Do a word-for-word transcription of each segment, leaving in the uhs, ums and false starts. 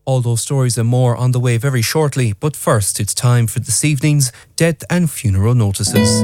All those stories and more on the way very shortly, but first it's time for this evening's death and funeral notices.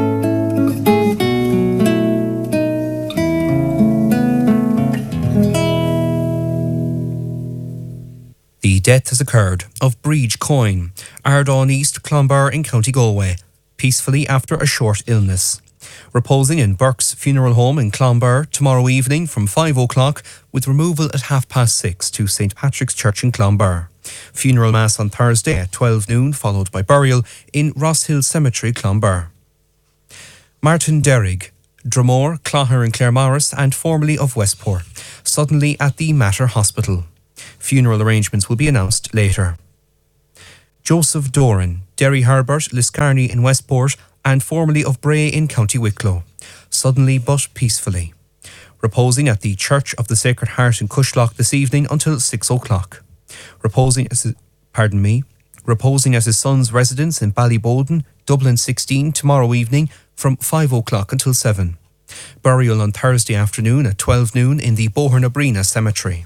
The death has occurred of Breach Coyne, Ardon East, Clonbur in County Galway, peacefully after a short illness. Reposing in Burke's Funeral Home in Clonbur tomorrow evening from five o'clock with removal at half past six to Saint Patrick's Church in Clonbur. Funeral Mass on Thursday at twelve noon followed by burial in Rosshill Cemetery, Clonbur. Martin Derrig, Dromore, Clogher in Claremorris and formerly of Westport, suddenly at the Mater Hospital. Funeral arrangements will be announced later. Joseph Doran, Derry Herbert, Liscarney in Westport and formerly of Bray in County Wicklow, suddenly but peacefully. Reposing at the Church of the Sacred Heart in Cushlock this evening until six o'clock. Reposing as, pardon me, reposing at his son's residence in Ballyboden, Dublin sixteen tomorrow evening from five o'clock until seven. Burial on Thursday afternoon at twelve noon in the Bohernabrina Cemetery.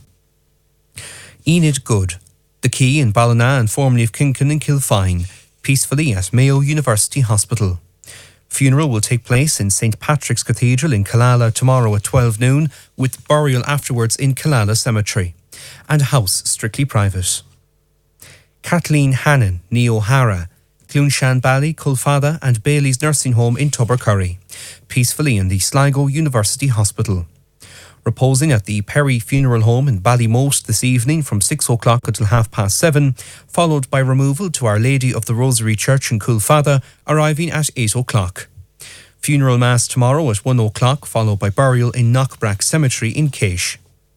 Enid Good, the Key in Ballina and formerly of Kinkin in Kilfine, peacefully at Mayo University Hospital. Funeral will take place in Saint Patrick's Cathedral in Killala tomorrow at twelve noon, with burial afterwards in Killala Cemetery, and house strictly private. Kathleen Hannon, Nee O'Hara, Clunshan Bally, Culfada and Bailey's Nursing Home in Tubbercurry, peacefully in the Sligo University Hospital. Reposing at the Perry Funeral Home in Ballymote this evening from six o'clock until half past seven, followed by removal to Our Lady of the Rosary Church in Culfada, arriving at eight o'clock. Funeral Mass tomorrow at one o'clock, followed by burial in Knockbrack Cemetery in Caish.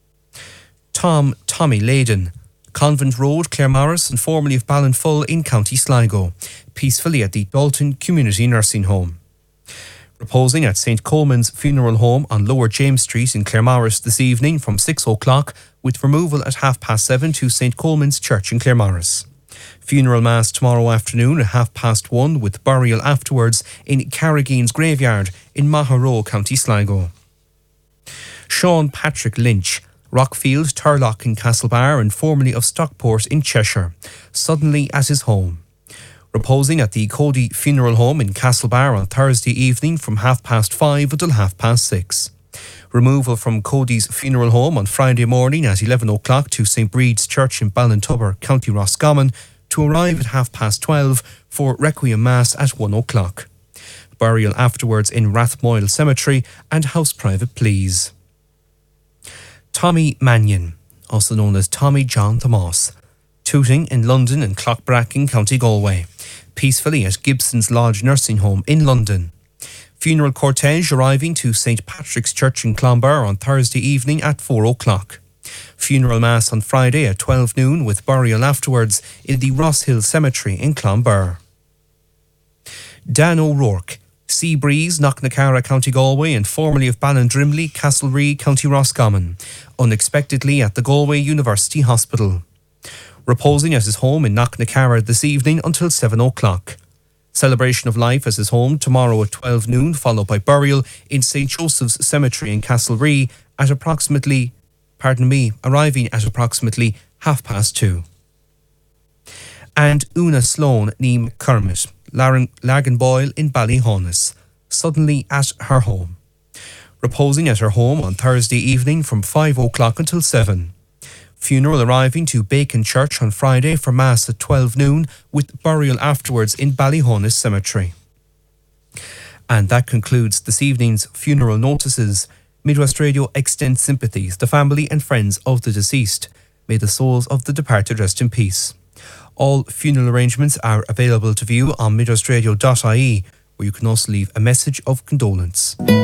Tom Tommy Leyden, Convent Road, Claremorris and formerly of Ballinfull in County Sligo, peacefully at the Dalton Community Nursing Home. Reposing at Saint Coleman's Funeral Home on Lower James Street in Claremorris this evening from six o'clock, with removal at half past seven to Saint Coleman's Church in Claremorris. Funeral Mass tomorrow afternoon at half past one, with burial afterwards in Carrageen's Graveyard in Maharow, County Sligo. Sean Patrick Lynch, Rockfield, Turlock in Castlebar and formerly of Stockport in Cheshire, suddenly at his home. Reposing at the Cody Funeral Home in Castlebar on Thursday evening from half past five until half past six. Removal from Cody's Funeral Home on Friday morning at eleven o'clock to Saint Breed's Church in Ballintubber, County Roscommon, to arrive at half past twelve for Requiem Mass at one o'clock. Burial afterwards in Rathmoyle Cemetery and house private please. Tommy Mannion, also known as Tommy John Thomas, Tooting in London and Clockbrack in County Galway, peacefully at Gibson's Lodge Nursing Home in London. Funeral cortege arriving to Saint Patrick's Church in Clonbur on Thursday evening at four o'clock. Funeral Mass on Friday at twelve noon with burial afterwards in the Rosshill Cemetery in Clonbur. Dan O'Rourke, Sea Breeze, Knocknacara, County Galway and formerly of Ballandrimley, Castlereagh, County Roscommon, unexpectedly at the Galway University Hospital. Reposing at his home in Knocknacara this evening until seven o'clock. Celebration of life at his home tomorrow at twelve noon, followed by burial in Saint Joseph's Cemetery in Castlereagh at approximately, pardon me, arriving at approximately half past two. And Una Sloan nee McCormick, Lagan Boyle in Ballyhonus, suddenly at her home. Reposing at her home on Thursday evening from five o'clock until seven. Funeral arriving to Bacon Church on Friday for Mass at twelve noon with burial afterwards in Ballyhonus Cemetery. And that concludes this evening's funeral notices. Midwest Radio extends sympathies to family and friends of the deceased. May the souls of the departed rest in peace. All funeral arrangements are available to view on midwestradio dot I E, where you can also leave a message of condolence.